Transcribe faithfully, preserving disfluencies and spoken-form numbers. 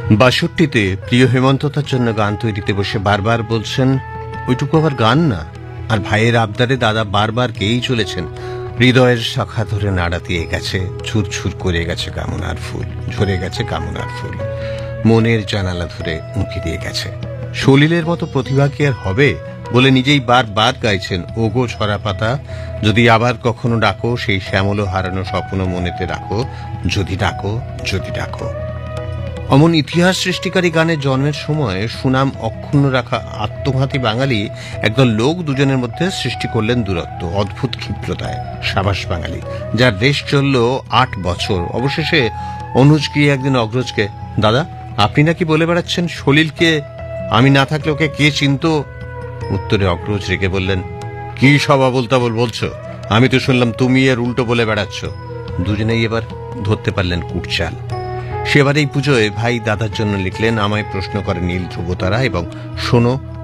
বাষট্টিতে প্রিয় হেমন্ত তার জন্য গান তৈরিতে বসে বারবার বলছেন, ওইটুকু আবার গান না। আর ভাইয়ের আবদারে দাদা বারবার গেয়েই চলেছেন, হৃদয়ের শাখা ধরে নাড়া দিয়ে গেছে, ছুরছুর করে গেছে কামনার ফুল, ঝরে গেছে কামনার ফুল, মনের জানালা ধরে উঁকি দিয়ে গেছে। সলিলের মতো প্রতিভা কি আর হবে বলে নিজেই বারবার গাইছেন, ওগো ছড়া পাতা যদি আবার কখনো ডাকো, সেই শ্যামল হারানো স্বপ্ন মনেতে রাখো, যদি ডাকো যদি ডাকো। অমন ইতিহাস সৃষ্টিকারী গানের জন্মের সময় সুনাম অক্ষুণ্ণ রাখা আত্মঘাতী বাঙালি একদল লোক দুজনের মধ্যে সৃষ্টি করলেন দূরত্ব, অদ্ভুত ক্ষিপ্রতায়। সাবাস বাঙালি, যার দেশ চলল আট বছর। অবশেষে অনুজ গিয়ে একদিন অগ্রজকে, দাদা আপনি নাকি বলে বেড়াচ্ছেন সলিলকে আমি না থাকলে ওকে কে চিনত? উত্তরে অগ্রজ রেগে বললেন, কি সব আবোল তাবোল বলছো? আমি তো শুনলাম তুমি এর উল্টো বলে বেড়াচ্ছ। দুজনেই এবার ধরতে পারলেন কুটচাল। সেবার এই পুজোয় ভাই দাদার জন্য লিখলেন, আমায় প্রশ্ন করে নীল ধ্রুবতারা এবং শোনো